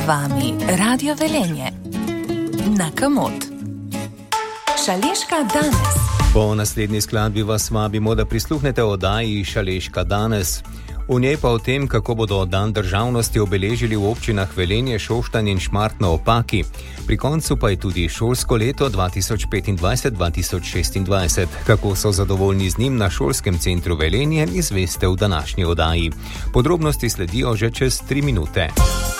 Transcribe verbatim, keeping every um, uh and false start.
vami Radio Velenje. Na Kamot. Šaleška danes. Po naslednji skladbi vas vabimo, da prisluhnete oddaji Šaleška danes. V njej pa o tem, kako bodo dan državnosti obeležili v občinah Velenje, Šoštanj in Šmartno ob Paki. Pri koncu pa je tudi šolsko leto dva tisoč petindvajset dva tisoč šestindvajset. Kako so zadovoljni z njim na šolskem centru Velenje, izveste v današnji oddaji. Podrobnosti sledijo že čez tri minute.